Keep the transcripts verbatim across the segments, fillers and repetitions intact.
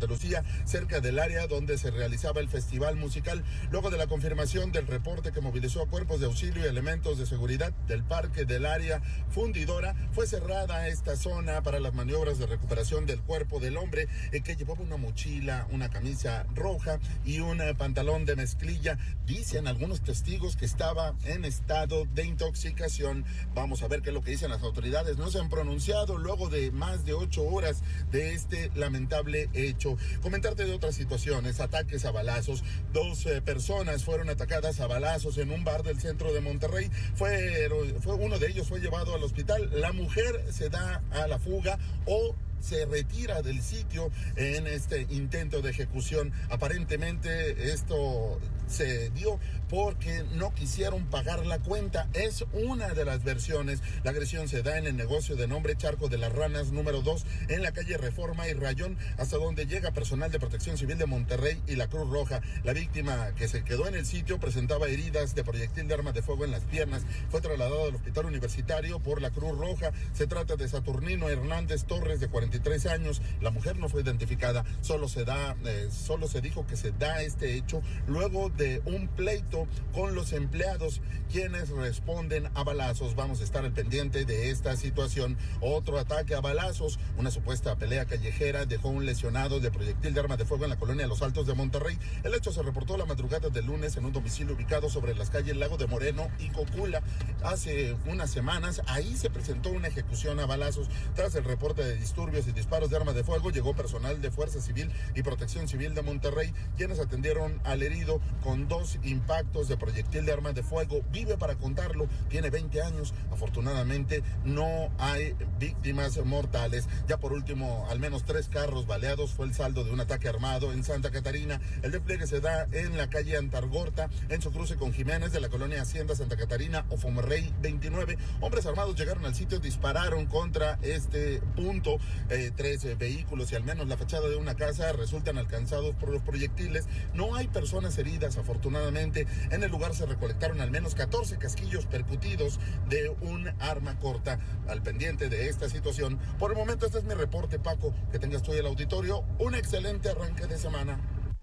Santa Lucía, cerca del área donde se realizaba el festival musical. Luego de la confirmación del reporte que movilizó a cuerpos de auxilio y elementos de seguridad del parque del área fundidora, fue cerrada esta zona para las maniobras de recuperación del cuerpo del hombre, eh, que llevaba una mochila, una camisa roja y un eh, pantalón de mezclilla. Dicen algunos testigos que estaba en estado de intoxicación. Vamos a ver qué es lo que dicen las autoridades. No se han pronunciado luego de más de ocho horas de este lamentable hecho. Comentarte de otras situaciones, ataques a balazos. Dos eh, personas fueron atacadas a balazos en un bar del centro de Monterrey. Fue, fue uno de ellos fue llevado al hospital. La mujer se da a la fuga o se retira del sitio en este intento de ejecución. Aparentemente esto se dio porque no quisieron pagar la cuenta. Es una de las versiones. La agresión se da en el negocio de nombre Charco de las Ranas número dos en la calle Reforma y Rayón, hasta donde llega personal de Protección Civil de Monterrey y la Cruz Roja. La víctima, que se quedó en el sitio, presentaba heridas de proyectil de arma de fuego en las piernas. Fue trasladado al hospital universitario por la Cruz Roja. Se trata de Saturnino Hernández Torres, de cuarenta y tres años. La mujer no fue identificada. Solo se da, eh, solo se dijo que se da este hecho luego de un pleito con los empleados, quienes responden a balazos. Vamos a estar al pendiente de esta situación. Otro ataque a balazos, una supuesta pelea callejera dejó un lesionado de proyectil de arma de fuego en la colonia Los Altos de Monterrey. El hecho se reportó la madrugada del lunes en un domicilio ubicado sobre las calles Lago de Moreno y Cocula. Hace unas semanas ahí se presentó una ejecución a balazos. Tras el reporte de disturbios y disparos de arma de fuego, llegó personal de Fuerza Civil y Protección Civil de Monterrey, quienes atendieron al herido con dos impactos de proyectil de arma de fuego. Vive para contarlo, tiene veinte años. Afortunadamente no hay víctimas mortales. Ya por último, al menos tres carros baleados fue el saldo de un ataque armado en Santa Catarina. El despliegue se da en la calle Antargorta, en su cruce con Jiménez, de la colonia Hacienda Santa Catarina o Fomerrey veintinueve. Hombres armados llegaron al sitio, dispararon contra este punto. Eh, tres eh, vehículos y al menos la fachada de una casa resultan alcanzados por los proyectiles. No hay personas heridas, afortunadamente. En el lugar se recolectaron al menos catorce casquillos percutidos de un arma corta. Al pendiente de esta situación. Por el momento este es mi reporte, Paco. Que tengas tú y el auditorio un excelente arranque de semana.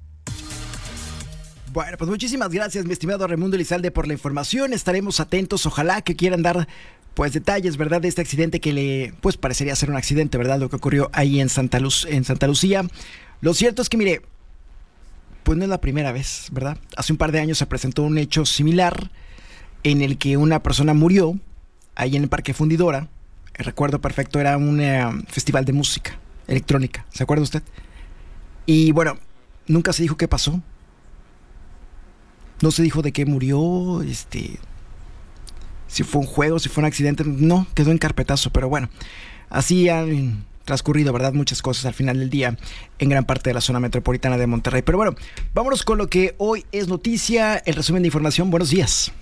Bueno, pues muchísimas gracias, mi estimado Raimundo Elizalde, por la información. Estaremos atentos. Ojalá que quieran dar pues detalles, ¿verdad?, de este accidente que le pues parecería ser un accidente, ¿verdad?, lo que ocurrió ahí en Santa Luz, en Santa Lucía. Lo cierto es que, mire, pues no es la primera vez, ¿verdad? Hace un par de años se presentó un hecho similar en el que una persona murió ahí en el Parque Fundidora. El recuerdo perfecto, era un uh, festival de música electrónica, ¿se acuerda usted? Y bueno, nunca se dijo qué pasó. No se dijo de qué murió, este, si fue un juego, si fue un accidente. No, quedó en carpetazo, pero bueno, así han transcurrido, ¿verdad?, muchas cosas al final del día en gran parte de la zona metropolitana de Monterrey. Pero bueno, vámonos con lo que hoy es noticia, el resumen de información. Buenos días.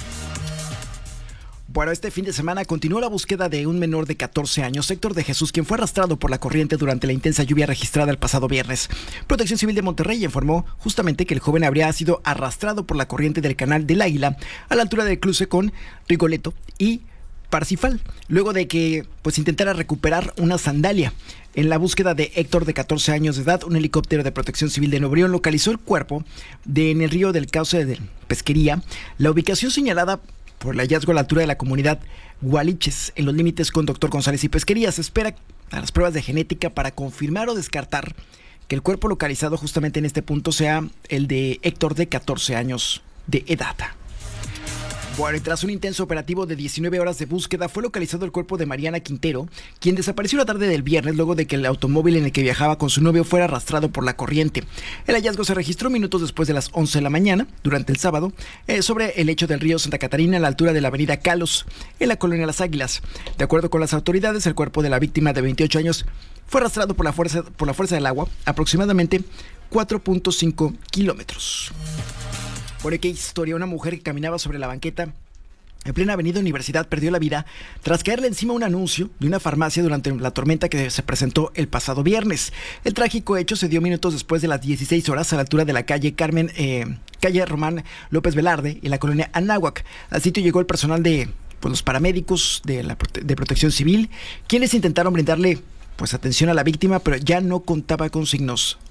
Bueno, este fin de semana continuó la búsqueda de un menor de catorce años, Héctor de Jesús, quien fue arrastrado por la corriente durante la intensa lluvia registrada el pasado viernes. Protección Civil de Monterrey informó justamente que el joven habría sido arrastrado por la corriente del Canal del Águila a la altura del cruce con Rigoletto y Parsifal, luego de que pues intentara recuperar una sandalia. En la búsqueda de Héctor, de catorce años de edad, un helicóptero de Protección Civil de Nuevo León localizó el cuerpo de, en el río del Cauce de Pesquería. La ubicación señalada por el hallazgo a la altura de la comunidad Gualiches, en los límites con Doctor González y Pesquería. Se espera a las pruebas de genética para confirmar o descartar que el cuerpo localizado justamente en este punto sea el de Héctor, de catorce años de edad. Bueno, y tras un intenso operativo de diecinueve horas de búsqueda, fue localizado el cuerpo de Mariana Quintero, quien desapareció la tarde del viernes luego de que el automóvil en el que viajaba con su novio fuera arrastrado por la corriente. El hallazgo se registró minutos después de las once de la mañana, durante el sábado, eh, sobre el lecho del río Santa Catarina, a la altura de la avenida Calos, en la colonia Las Águilas. De acuerdo con las autoridades, el cuerpo de la víctima de veintiocho años fue arrastrado por la fuerza, por la fuerza del agua, aproximadamente cuatro punto cinco kilómetros. Bueno, qué historia. Una mujer que caminaba sobre la banqueta en plena avenida Universidad perdió la vida tras caerle encima un anuncio de una farmacia durante la tormenta que se presentó el pasado viernes. El trágico hecho se dio minutos después de las dieciséis horas a la altura de la calle Carmen, eh, calle Román López Velarde, en la colonia Anáhuac. Al sitio llegó el personal de pues, los paramédicos de, la, de Protección Civil, quienes intentaron brindarle pues, atención a la víctima, pero ya no contaba con signos